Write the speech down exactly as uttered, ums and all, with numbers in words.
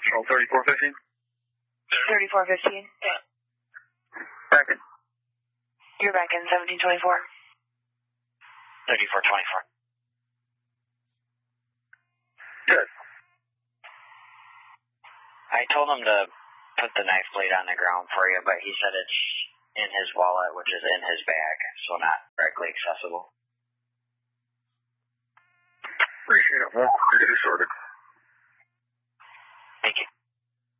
Control thirty-four fifteen. thirty-four fifteen. Back in. You're back in seventeen twenty-four. thirty-four twenty-four. Good. I told him to put the knife blade on the ground for you, but he said it's in his wallet, which is in his bag, so not directly accessible. Appreciate it. Well, get it sorted.